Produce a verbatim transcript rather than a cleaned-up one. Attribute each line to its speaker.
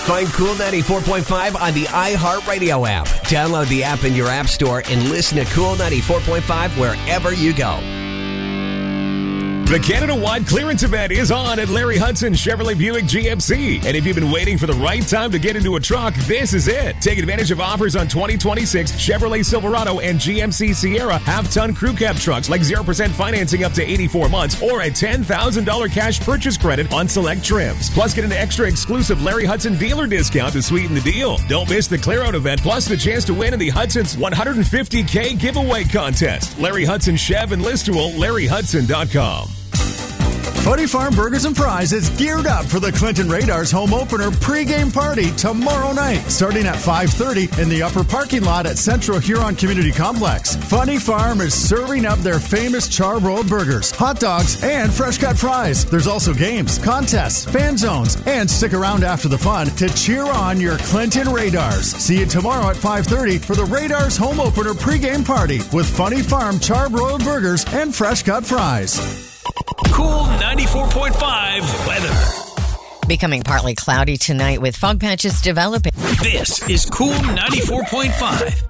Speaker 1: Find Cool ninety-four point five on the iHeartRadio app. Download the app in your app store and listen to Cool ninety-four point five wherever you go.
Speaker 2: The Canada-wide clearance event is on at Larry Hudson Chevrolet Buick G M C. And if you've been waiting for the right time to get into a truck, this is it. Take advantage of offers on twenty twenty-six Chevrolet Silverado and G M C Sierra half-ton crew cab trucks like zero percent financing up to eighty-four months or a ten thousand dollars cash purchase credit on select trims. Plus, get an extra exclusive Larry Hudson dealer discount to sweeten the deal. Don't miss the clear-out event, plus the chance to win in the Hudson's one hundred fifty thousand giveaway contest. Larry Hudson Chev and Listerville, larry hudson dot com.
Speaker 3: Funny Farm Burgers and Fries is geared up for the Clinton Radars home opener pregame party tomorrow night, starting at five thirty in the upper parking lot at Central Huron Community Complex. Funny Farm is serving up their famous char-broiled burgers, hot dogs, and fresh-cut fries. There's also games, contests, fan zones, and stick around after the fun to cheer on your Clinton Radars. See you tomorrow at five thirty for the Radars home opener pregame party with Funny Farm char-broiled burgers and fresh-cut fries.
Speaker 4: Cool ninety-four point five weather.
Speaker 5: Becoming partly cloudy tonight with fog patches developing.
Speaker 4: This is Cool ninety-four point five.